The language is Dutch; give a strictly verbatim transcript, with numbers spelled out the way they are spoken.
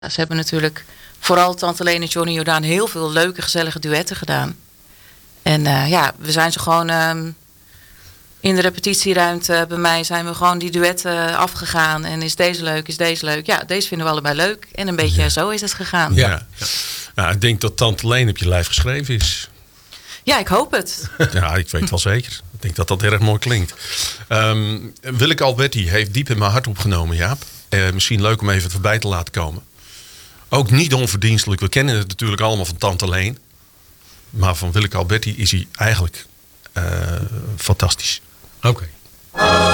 Ze hebben natuurlijk vooral Tante Leen en Johnny Jordaan heel veel leuke, gezellige duetten gedaan. En uh, ja, we zijn ze gewoon uh, in de repetitieruimte bij mij zijn we gewoon die duetten afgegaan. En is deze leuk, is deze leuk? Ja, deze vinden we allebei leuk. En een beetje ja. zo is het gegaan. Ja. Ja. Nou, ik denk dat Tante Leen op je lijf geschreven is. Ja, ik hoop het. Ja, ik weet wel zeker. Ik denk dat dat erg mooi klinkt. Um, Willeke Alberti heeft diep in mijn hart opgenomen, Jaap. Uh, misschien leuk om even voorbij te laten komen. Ook niet onverdienstelijk. We kennen het natuurlijk allemaal van Tante Leen. Maar van Willeke Alberti is hij eigenlijk uh, fantastisch. Oké. Okay.